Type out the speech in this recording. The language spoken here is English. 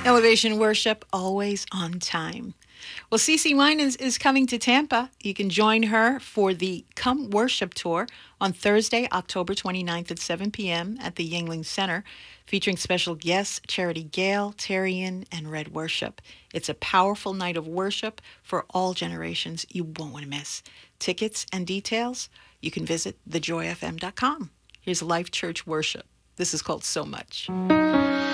Elevation Worship, always on time. Well, CeCe Winans is coming to Tampa. You can join her for the Come Worship Tour on Thursday, October 29th at 7 p.m. at the Yingling Center, featuring special guests Charity Gale, Terrian, and Red Worship. It's a powerful night of worship for all generations you won't want to miss. Tickets and details, you can visit thejoyfm.com. Here's Life Church Worship. This is called So Much.